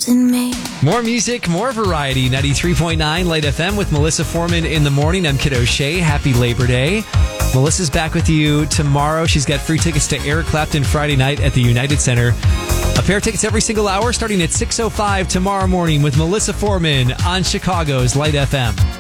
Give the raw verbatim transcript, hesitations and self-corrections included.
losing me. More music, more variety. ninety-three point nine Light F M with Melissa Foreman in the morning. I'm Kid O'Shea. Happy Labor Day. Melissa's back with you tomorrow. She's got free tickets to Eric Clapton Friday night at the United Center. A pair of tickets every single hour starting at six oh five tomorrow morning with Melissa Foreman on Chicago's Light F M.